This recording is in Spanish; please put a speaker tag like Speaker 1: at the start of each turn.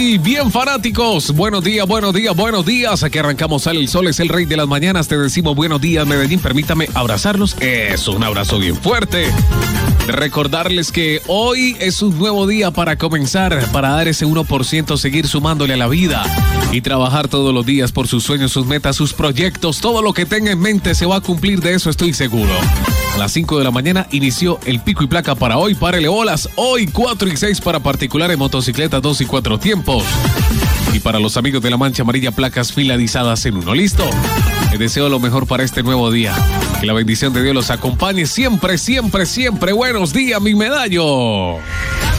Speaker 1: Muy bien, fanáticos. Buenos días, buenos días, buenos días. Aquí arrancamos, sale el sol, es el rey de las mañanas. Te decimos buenos días, Medellín. Permítame abrazarlos. Es un abrazo bien fuerte. Recordarles que hoy es un nuevo día para comenzar, para dar ese 1%, seguir sumándole a la vida y trabajar todos los días por sus sueños, sus metas, sus proyectos. Todo lo que tenga en mente se va a cumplir, de eso estoy seguro. A las 5 de la mañana inició el pico y placa para hoy. Párele bolas. Hoy 4 y 6 para particulares, motocicletas 2 y 4 tiempos. Y para los amigos de la Mancha Amarilla, placas filadizadas en uno. ¿Listo? Les deseo lo mejor para este nuevo día. Que la bendición de Dios los acompañe siempre, siempre, siempre. Buenos días, mi medallo.